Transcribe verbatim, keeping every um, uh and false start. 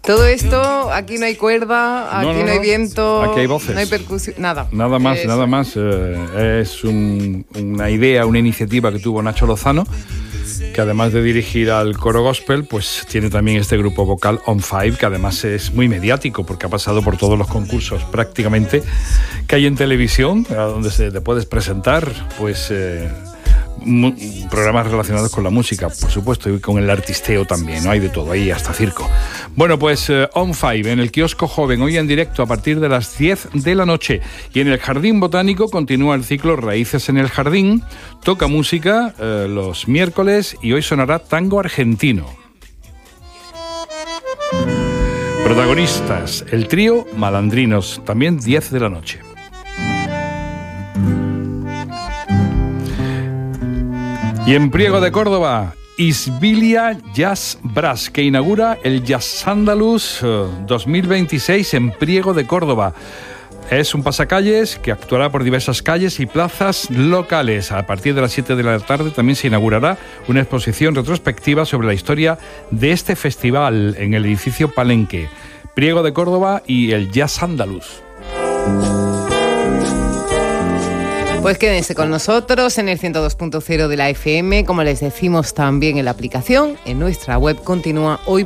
Todo esto, aquí no hay cuerda, aquí no, no, no hay viento, aquí hay voces, no hay percusión, nada. Nada más, Eso. nada más. Eh, es un, una idea, una iniciativa que tuvo Nacho Lozano, que además de dirigir al coro gospel, pues tiene también este grupo vocal On Five, que además es muy mediático porque ha pasado por todos los concursos prácticamente que hay en televisión, a donde se te puedes presentar, pues eh, mu- programas relacionados con la música, por supuesto, y con el artisteo también, ¿no? Hay de todo, hay hasta circo. Bueno, pues eh, On Five en el Kiosco Joven, hoy en directo a partir de las diez de la noche. Y en el Jardín Botánico continúa el ciclo Raíces en el Jardín, toca música eh, los miércoles y hoy sonará tango argentino. Protagonistas, el trío Malandrinos, también diez de la noche. Y en Priego de Córdoba, Isbilia Jazz Brass, que inaugura el Jazz Andaluz dos mil veintiséis en Priego de Córdoba. Es un pasacalles que actuará por diversas calles y plazas locales. A partir de las siete de la tarde también se inaugurará una exposición retrospectiva sobre la historia de este festival en el edificio Palenque. Priego de Córdoba y el Jazz Andaluz. Pues quédense con nosotros en el ciento dos punto cero de la F M, como les decimos también en la aplicación, en nuestra web continúa hoy.